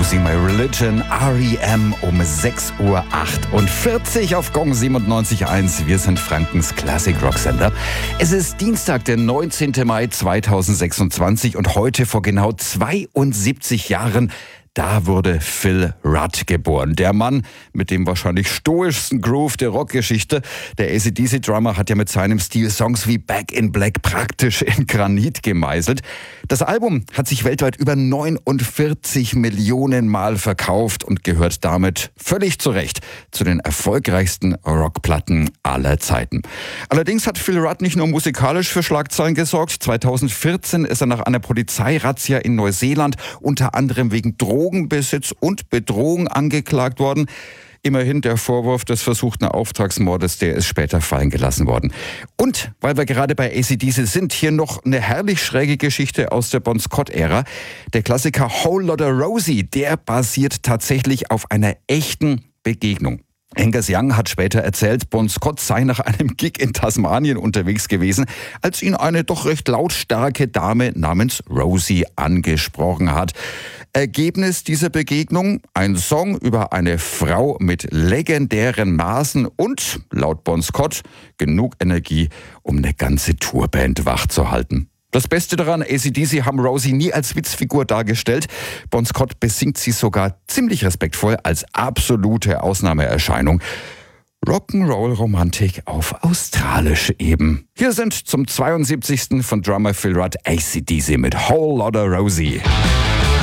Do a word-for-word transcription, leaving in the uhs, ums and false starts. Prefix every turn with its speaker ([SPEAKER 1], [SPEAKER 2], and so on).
[SPEAKER 1] Rosie, My Religion, R E M um sechs Uhr achtundvierzig auf Gong siebenundneunzig Komma eins. Wir sind Frankens Classic-Rock-Sender. Es ist Dienstag, der neunzehnten Mai zweitausendsechsundzwanzig und heute vor genau zweiundsiebzig Jahren, da wurde Phil Rudd geboren. Der Mann mit dem wahrscheinlich stoischsten Groove der Rockgeschichte. Der A C D C-Drummer hat ja mit seinem Stil Songs wie Back in Black praktisch in Granit gemeißelt. Das Album hat sich weltweit über neunundvierzig Millionen Mal verkauft und gehört damit völlig zu Recht zu den erfolgreichsten Rockplatten aller Zeiten. Allerdings hat Phil Rudd nicht nur musikalisch für Schlagzeilen gesorgt. zweitausendvierzehn ist er nach einer Polizeirazzia in Neuseeland unter anderem wegen Drogenbesitz und Bedrohung angeklagt worden. Immerhin der Vorwurf des versuchten Auftragsmordes, der ist später fallen gelassen worden. Und weil wir gerade bei A C D C sind, hier noch eine herrlich schräge Geschichte aus der Bon Scott-Ära. Der Klassiker Whole Lotta Rosie, der basiert tatsächlich auf einer echten Begegnung. Angus Young hat später erzählt, Bon Scott sei nach einem Gig in Tasmanien unterwegs gewesen, als ihn eine doch recht lautstarke Dame namens Rosie angesprochen hat. Ergebnis dieser Begegnung: ein Song über eine Frau mit legendären Maßen und, laut Bon Scott, genug Energie, um eine ganze Tourband wachzuhalten. Das Beste daran, A C D C haben Rosie nie als Witzfigur dargestellt. Bon Scott besingt sie sogar ziemlich respektvoll als absolute Ausnahmeerscheinung. Rock'n'Roll-Romantik auf australisch eben. Hier sind zum zweiundsiebzigsten von Drummer Phil Rudd A C D C mit Whole Lotta Rosie.